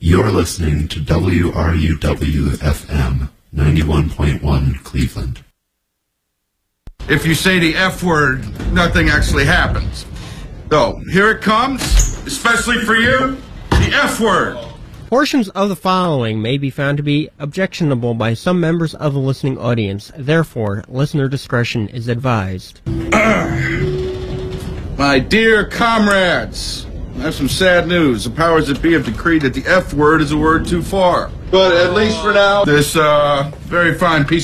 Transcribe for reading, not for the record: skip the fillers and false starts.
You're listening to WRUW-FM 91.1 Cleveland. If you say the F word, nothing actually happens. So, here it comes, especially for you, the F word. Portions of the following may be found to be objectionable by some members of the listening audience. Therefore, listener discretion is advised. My dear comrades, I have some sad news. The powers that be have decreed that the F word is a word too far. But at least for now, this very fine piece